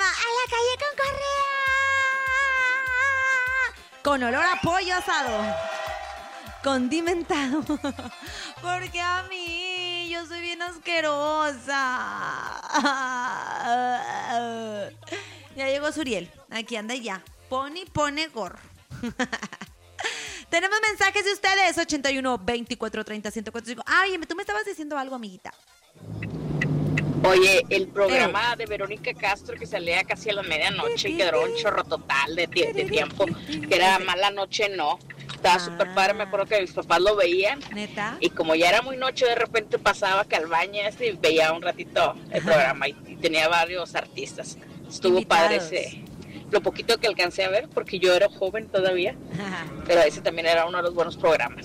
llama A la calle con Correa. Con olor a pollo asado. Condimentado. Porque a mí, yo soy bien asquerosa. Ya llegó Suriel. Aquí anda ya. Pone gorro. Tenemos mensajes de ustedes. 81 24 30 145. Ay, tú me estabas diciendo algo, amiguita. Oye, el programa de Verónica Castro que salía casi a la medianoche y que duró un chorro total de tiempo, que era Mala Noche No. Estaba súper padre, me acuerdo que mis papás lo veían. ¿Neta? Y como ya era muy noche, de repente pasaba que al baño y veía un ratito el programa y tenía varios artistas. Estuvo Invitados. padre ese, lo poquito que alcancé a ver, porque yo era joven todavía, pero ese también era uno de los buenos programas.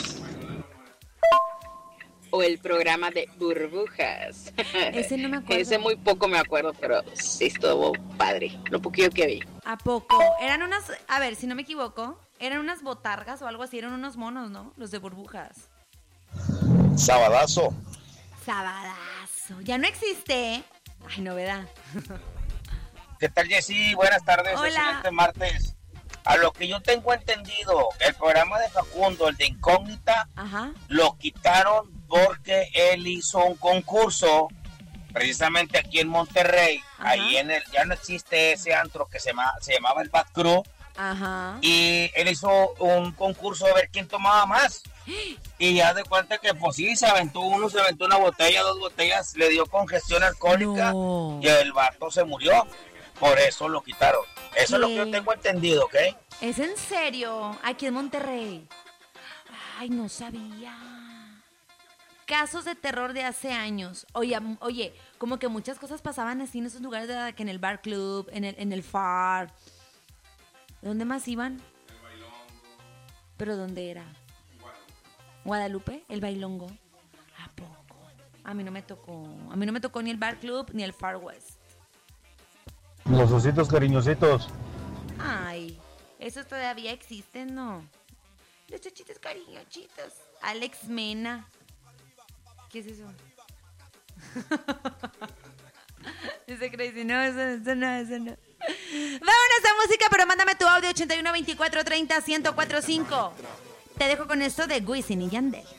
O el programa de Burbujas. Ese no me acuerdo. Ese muy poco me acuerdo, pero sí estuvo padre, lo poquito que vi. ¿A poco? Eran unas, a ver, si no me equivoco, eran unas botargas o algo así, eran unos monos, ¿no? Los de Burbujas. Sabadazo. Sabadazo. Ya no existe. Ay, novedad. ¿Qué tal, Jessy? Buenas tardes. Hola. Excelente martes. A lo que yo tengo entendido, el programa de Facundo, el de Incógnita, Ajá. lo quitaron porque él hizo un concurso precisamente aquí en Monterrey. Ajá. Ahí ya no existe ese antro que se llamaba el Bad Crew. Ajá. Y él hizo un concurso a ver quién tomaba más. Y ya de cuenta que pues sí, se aventó una botella, 2 botellas, le dio congestión alcohólica. No. Y el vato se murió. Por eso lo quitaron. Eso es lo que yo tengo entendido, ¿ok? ¿Es en serio? Aquí en Monterrey. Ay, no sabía. Casos de terror de hace años. Oye, como que muchas cosas pasaban así en esos lugares, de que en el bar club, en el far. ¿Dónde más iban? El bailongo. ¿Pero dónde era? Guadalupe, el bailongo. ¿A poco? A mí no me tocó ni el bar club ni el Far West. Los ositos cariñositos. Ay, esos todavía existen, ¿no? Los chochitos cariñositos. Alex Mena. ¿Qué es eso? Dice Crazy, no, eso no. Vámonos a música, pero mándame tu audio 81 24 30 1045. Te dejo con esto de Wisin y Yandel.